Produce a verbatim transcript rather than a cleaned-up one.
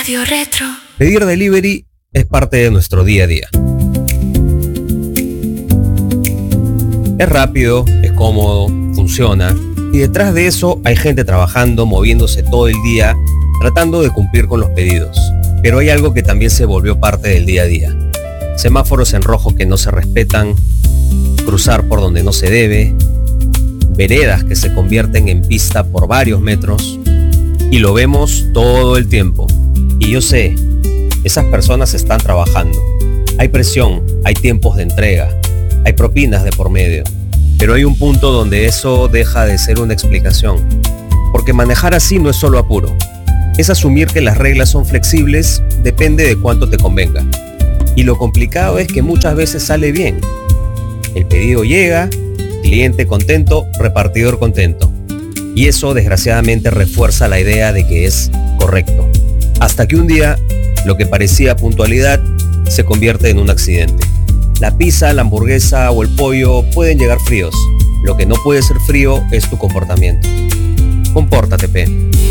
Radio Retro. Pedir delivery es parte de nuestro día a día. Es rápido, es cómodo, funciona, y detrás de eso hay gente trabajando, moviéndose todo el día, tratando de cumplir con los pedidos. Pero hay algo que también se volvió parte del día a día. Semáforos en rojo que no se respetan, cruzar por donde no se debe, veredas que se convierten en pista por varios metros, y lo vemos todo el tiempo. Y yo sé, esas personas están trabajando. Hay presión, hay tiempos de entrega, hay propinas de por medio. Pero hay un punto donde eso deja de ser una explicación. Porque manejar así no es solo apuro. Es asumir que las reglas son flexibles, depende de cuánto te convenga. Y lo complicado es que muchas veces sale bien. El pedido llega, cliente contento, repartidor contento. Y eso desgraciadamente refuerza la idea de que es correcto. Hasta que un día, lo que parecía puntualidad se convierte en un accidente. La pizza, la hamburguesa o el pollo pueden llegar fríos. Lo que no puede ser frío es tu comportamiento. Compórtate, P.